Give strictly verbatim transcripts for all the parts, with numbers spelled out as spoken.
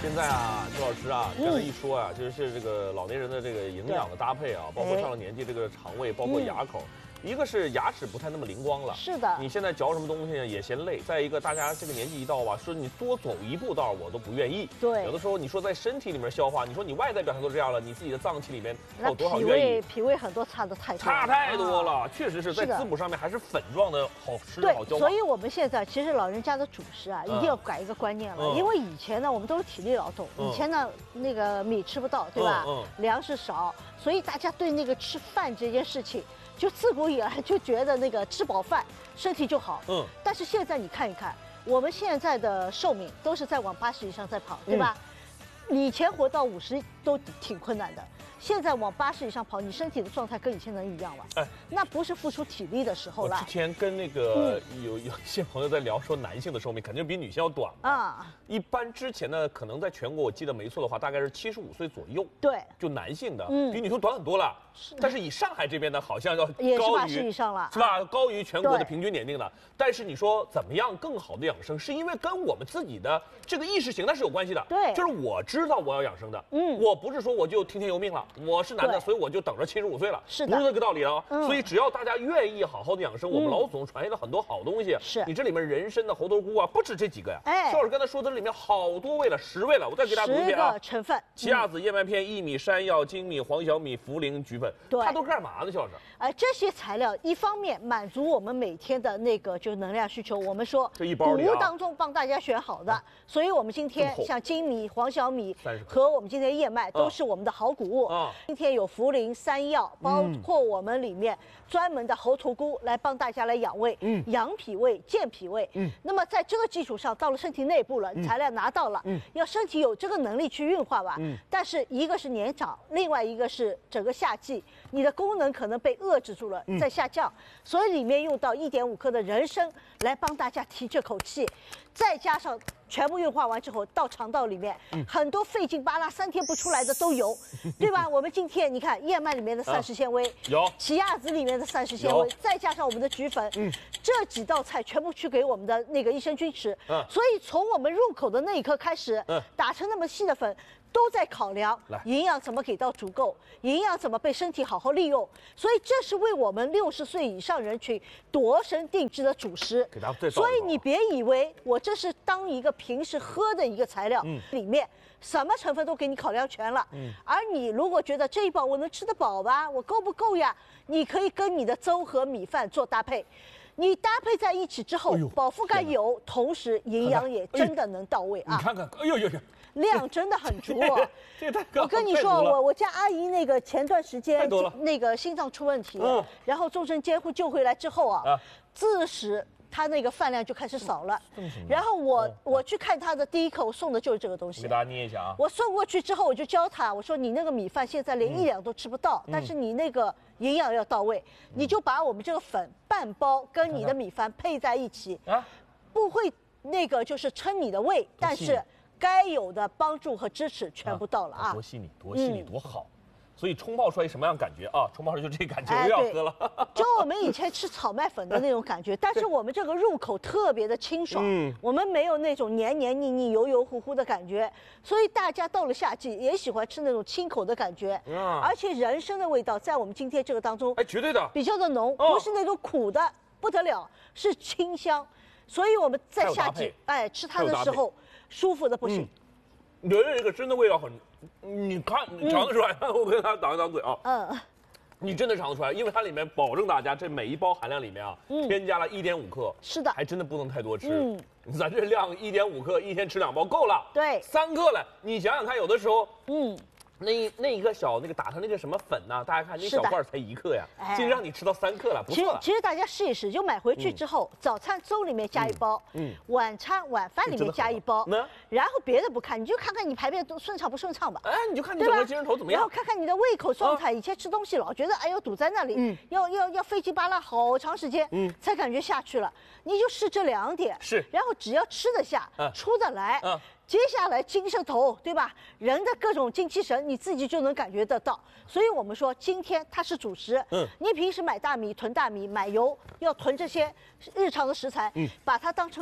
现在啊，周老师啊，这样一说啊，就是这个老年人的这个营养的搭配啊，包括上了年纪这个肠胃，包括牙口。一个是牙齿不太那么灵光了， 是的。 你现在嚼什么东西呢也嫌累。再一个，大家这个年纪一到吧，说你多走一步道我都不愿意。 对。 有的时候你说在身体里面消化，你说你外在表现都这样了，你自己的脏器里面还有多少愿意？ 脾胃脾胃很多差的太多。 差太多了，啊、确实是在滋补上面还是粉状的好吃好消化。 所以我们现在其实老人家的主食啊，一定要改一个观念了，嗯、因为以前呢我们都是体力劳动，嗯、以前呢那个米吃不到，对吧？嗯嗯、粮食少，所以大家对那个吃饭这件事情。就自古以来就觉得那个吃饱饭身体就好，嗯，但是现在你看一看，我们现在的寿命都是在往八十以上在跑，对吧？嗯、以前活到五十都挺困难的，现在往八十以上跑，你身体的状态跟以前能一样吗？哎，那不是付出体力的时候了。 我之前跟那个、嗯、有有一些朋友在聊，说男性的寿命肯定比女性要短啊。一般之前呢，可能在全国我记得没错的话，大概是七十五岁左右。 对， 就男性的，嗯、比女性短很多了。但是以上海这边呢，好像要也是八十以上了， 是吧？高于全国的平均年龄的。但是你说怎么样更好的养生，是因为跟我们自己的这个意识形态是有关系的。 对， 就是我知道我要养生的，嗯，我不是说我就听天由命了，我是男的，所以我就等着七十五岁了， 是的， 不是这个道理啊。嗯、所以只要大家愿意好好的养生，我们老总传下了很多好东西。 是， 你这里面人参的猴头菇啊，不止这几个呀。哎，肖老师刚才说的里面好多味了，十味了，我再给大家读一遍啊。 十个成分： 奇亚籽、燕麦片、薏米、山药、粳米、黄小米、茯苓、菊粉。 对， 它都干嘛呢，肖老师？ 呃，这些材料一方面满足我们每天的那个就是能量需求，我们说这一包里、啊、谷物当中帮大家选好的，啊、所以我们今天像粳米、黄小米和我们今天燕麦都是我们的好谷物。啊、今天有茯苓、山药，包括我们里面专门的猴头菇来帮大家来养胃、嗯、养脾胃、健脾胃。嗯，那么在这个基础上，到了身体内部了，嗯、材料拿到了，嗯，要身体有这个能力去运化吧。嗯，但是一个是年长，另外一个是整个夏季，你的功能可能被遏制住了，在下降，嗯、所以里面用到一点五克的人参来帮大家提这口气，再加上全部运化完之后到肠道里面，嗯、很多费劲巴拉三天不出来的都有，对吧？我们今天你看燕麦里面的膳食纤维，啊、 有奇亚籽里面的膳食纤维，再加上我们的菊粉，嗯、这几道菜全部去给我们的那个益生菌吃，啊、所以从我们入口的那一刻开始，嗯、打成那么细的粉。都在考量营养怎么给到足够，营养怎么被身体好好利用，所以这是为我们六十岁以上人群度身定制的主食。所以你别以为我这是当一个平时喝的一个材料，嗯、里面什么成分都给你考量全了。嗯、而你如果觉得这一包我能吃得饱吧，我够不够呀？你可以跟你的粥和米饭做搭配。你搭配在一起之后，饱腹感有，同时营养也真的能到位啊！ 你看看，哎呦呦呦！ 量真的很足哦！ 这太高了！ 我跟你说，我我家阿姨那个前段时间那个心脏出问题，嗯、然后重症监护救回来之后啊，啊自始她那个饭量就开始少了。嗯、然后我、哦、我去看她的第一课，我送的就是这个东西。 给大家捏一下啊！ 我送过去之后，我就教她，我说你那个米饭现在连一两都吃不到，嗯、但是你那个营养要到位，嗯、你就把我们这个粉半包跟你的米饭配在一起，啊、不会那个就是撑你的胃，但是。该有的帮助和支持全部到了啊！ 多细腻，多细腻，多好！所以冲泡出来什么样感觉啊？冲泡出来就这感觉，我又要喝了。 就我们以前吃草麦粉的那种感觉，但是我们这个入口特别的清爽，嗯，我们没有那种黏黏腻腻、油油乎乎的感觉，所以大家到了夏季也喜欢吃那种清口的感觉。嗯，而且人参的味道在我们今天这个当中， 哎，绝对的， 比较的浓，不是那种苦的不得了，是清香。所以我们在夏季哎吃它的时候。舒服的不行， 有这个真的味道很，你看你尝得出来，嗯、我跟他挡一挡嘴啊，嗯，你真的尝得出来，因为它里面保证大家这每一包含量里面啊，嗯、添加了一点五克， 是的， 还真的不能太多吃，嗯，咱这量一点五克，一天吃两包够了， 对， 三克了，你想想看，有的时候，嗯。那那一个小那个打成那个什么粉呢、啊？大家看那小罐才一克呀，竟然让你吃到三克了，不错了。 其实其实大家试一试，就买回去之后，嗯、早餐粥里面加一包，嗯，嗯晚餐晚饭里面加一包，嗯、然后别的不看，你就看看你排便都顺畅不顺畅吧。 哎，你就看你整个精神头怎么样， 然后看看你的胃口状态。以前吃东西老觉得哎呦堵在那里，嗯、要要要费劲巴拉好长时间，嗯，才感觉下去了。你就试这两点， 是， 然后只要吃得下，嗯、出得来，嗯。接下来精神头，对吧？人的各种精气神，你自己就能感觉得到。所以我们说，今天它是主食。嗯，你平时买大米、囤大米、买油，要囤这些日常的食材，嗯，把它当成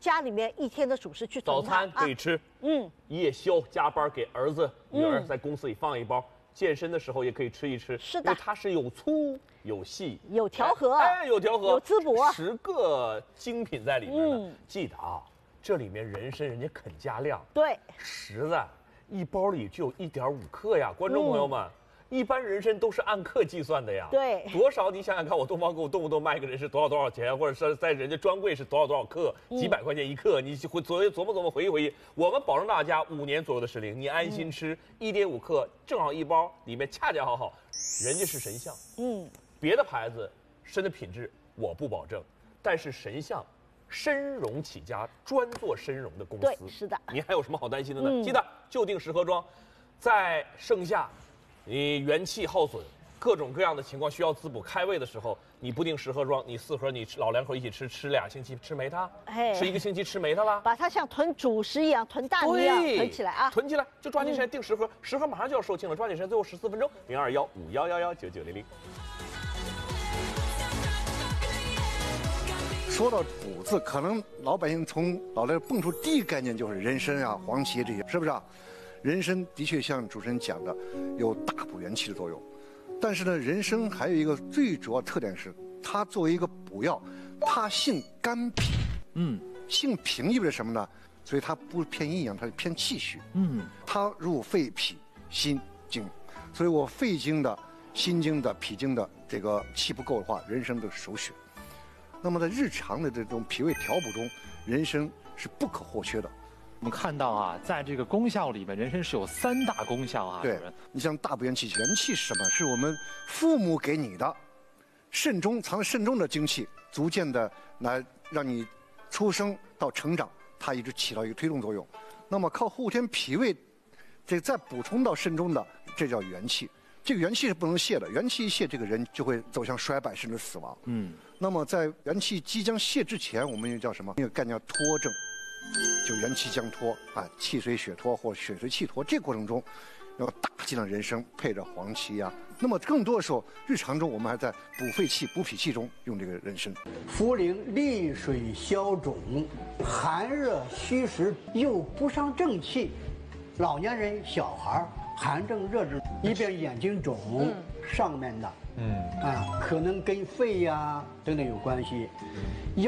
家里面一天的主食去早餐可以吃，嗯，夜宵加班给儿子女儿在公司里放一包，健身的时候也可以吃一吃。 是的， 因为它是有粗有细， 有调和， 哎，有调和， 有滋补， 十个精品在里面呢。记得啊，这里面人参人家肯加量， 对， 实在一包里就有一点五克呀，观众朋友们。一般人参都是按克计算的呀， 对， 多少你想想看，我东方给我动不动卖一个人参多少多少钱，或者是在人家专柜是多少多少克，几百块钱一克，你回琢琢磨琢磨回忆回忆，我们保证大家五年左右的时龄，你安心吃一点五克，正好一包，里面恰恰好好，人家是神象，嗯，别的牌子参的品质我不保证，但是神象参茸起家，专做参茸的公司， 对，是的， 你还有什么好担心的呢？嗯、记得就定十盒装，在盛夏。你元气耗损，各种各样的情况需要滋补开胃的时候，你不定十盒装，你四盒你老两口一起吃，吃俩星期吃没它，哎，吃一个星期吃没它了， 把它像囤主食一样囤大米一样囤起来啊， 囤起来就抓紧时间定十盒，十盒马上就要售罄了，抓紧时间，最后十四分钟，零二幺五幺幺幺九九零零。 说到补字，可能老百姓从脑袋蹦出第一个概念就是人参啊、黄芪这些，是不是啊？人参的确像主持人讲的，有大补元气的作用，但是呢，人参还有一个最主要特点是，它作为一个补药，它性甘平，嗯，性平意味着什么呢？所以它不偏阴阳，它是偏气虚，嗯，它入肺、脾、心、经，所以我肺经的、心经的、脾经的这个气不够的话，人参的首选。那么在日常的这种脾胃调补中，人参是不可或缺的。 我们看到啊，在这个功效里面，人参是有三大功效啊。 对，你像大补元气，元气是什么？是我们父母给你的，肾中藏在肾中的精气，逐渐的来让你出生到成长，它一直起到一个推动作用。那么靠后天脾胃，这再补充到肾中的，这叫元气。这个元气是不能泄的，元气一泄，这个人就会走向衰败甚至死亡。嗯。那么在元气即将泄之前，我们又叫什么？那个概念叫脱症。就元气将脱啊，气随血脱或血随气脱，这个过程中，要大剂量人参配着黄芪呀、啊。那么更多的时候，日常中我们还在补肺气、补脾气中用这个人参。 茯苓利水消肿，寒热虚实又不伤正气，老年人、小孩寒症、热症，一边眼睛肿，嗯、上面的，嗯啊，可能跟肺呀、啊、等等有关系。